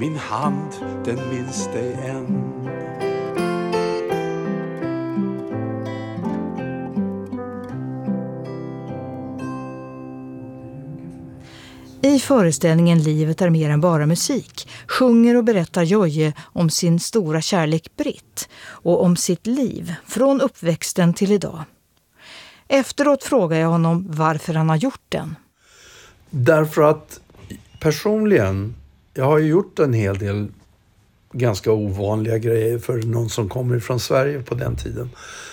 min hand, den minns dig än. I föreställningen Livet är mer än bara musik sjunger och berättar Jojje om sin stora kärlek Britt och om sitt liv från uppväxten till idag. Efteråt frågar jag honom varför han har gjort den. Därför att personligen, jag har ju gjort en hel del ganska ovanliga grejer för någon som kommer från Sverige på den tiden.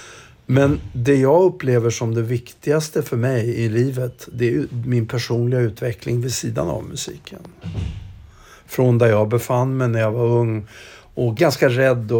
Men det jag upplever som det viktigaste för mig i livet, det är min personliga utveckling vid sidan av musiken. Från där jag befann mig när jag var ung och ganska rädd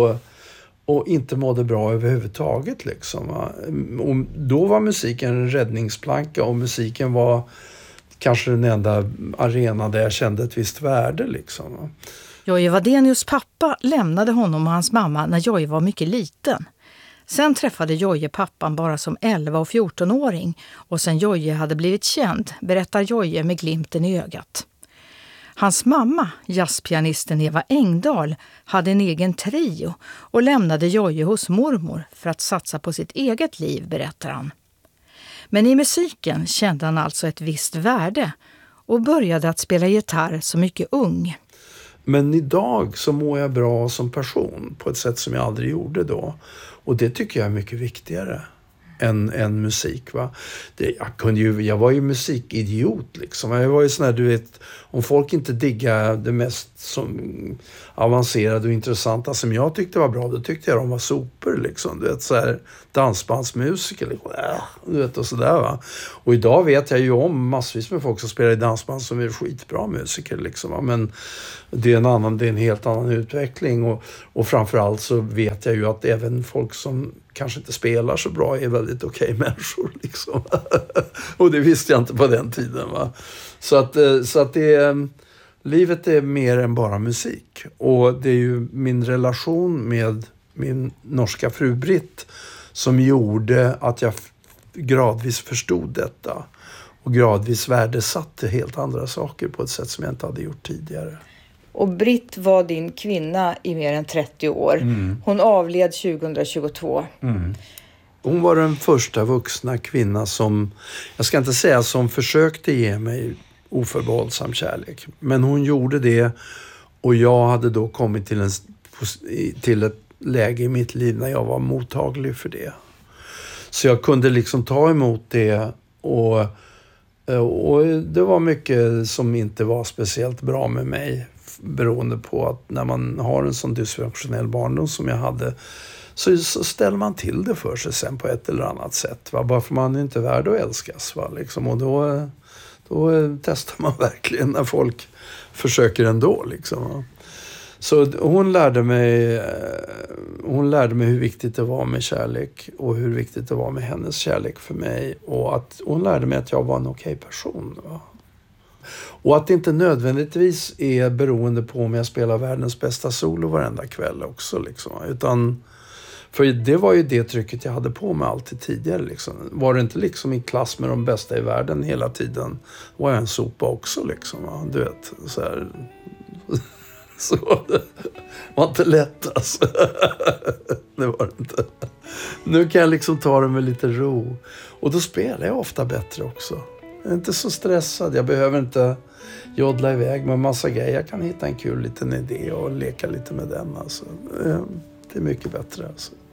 och inte mådde bra överhuvudtaget. Liksom. Och då var musiken en räddningsplanka och musiken var kanske den enda arena där jag kände ett visst värde. Liksom. Jojje Wadenius pappa lämnade honom och hans mamma när Jojje var mycket liten. Sen träffade Jojje pappan bara som 11- och 14-åring och sen Jojje hade blivit känd, berättar Jojje med glimten i ögat. Hans mamma, jazzpianisten Eva Engdahl, hade en egen trio och lämnade Jojje hos mormor för att satsa på sitt eget liv, berättar han. Men i musiken kände han alltså ett visst värde och började att spela gitarr så mycket ung. Men idag så mår jag bra som person på ett sätt som jag aldrig gjorde då. Och det tycker jag är mycket viktigare än musik. Va? Jag var ju musikidiot liksom. Jag var ju sån här, du vet, om folk inte diggar det mest som avancerade och intressanta som jag tyckte var bra, då tyckte jag de var super liksom. Du vet, så här dansbandsmusiker liksom. Du vet, och sådär va. Och idag vet jag ju om massvis med folk som spelar i dansband som är skitbra musiker liksom. Va? Men det är en helt annan utveckling och framförallt så vet jag ju att även folk som kanske inte spelar så bra är väldigt okej människor liksom. Och det visste jag inte på den tiden va. Så att livet är mer än bara musik. Och det är ju min relation med min norska fru Britt som gjorde att jag gradvis förstod detta. Och gradvis värdesatte helt andra saker på ett sätt som jag inte hade gjort tidigare. Och Britt var din kvinna i mer än 30 år. Hon avled 2022. Hon var den första vuxna kvinna som, jag ska inte säga som försökte ge mig oförbehållsam kärlek. Men hon gjorde det och jag hade då kommit till ett läge i mitt liv när jag var mottaglig för det. Så jag kunde liksom ta emot det och det var mycket som inte var speciellt bra med mig. Beroende på att när man har en sån dysfunktionell barndom som jag hade så ställer man till det för sig sen på ett eller annat sätt. Va? Bara för man är inte värd att älskas. Va? Liksom. Och då testar man verkligen när folk försöker ändå. Liksom, va? Så hon lärde mig hur viktigt det var med kärlek och hur viktigt det var med hennes kärlek för mig. Och att hon lärde mig att jag var en okej person. Va? Och att det inte nödvändigtvis är beroende på om jag spelar världens bästa solo varenda kväll också. Liksom. Utan, för det var ju det trycket jag hade på mig alltid tidigare. Liksom. Var det inte liksom i klass med de bästa i världen hela tiden, var jag en sopa också. Liksom, va? Du vet, så här. Så det var inte lätt alltså. Det var det inte. Nu kan jag liksom ta det med lite ro. Och då spelar jag ofta bättre också. Jag är inte så stressad. Jag behöver inte joddla iväg med massa grejer. Jag kan hitta en kul liten idé och leka lite med den. Alltså. Det är mycket bättre. Alltså.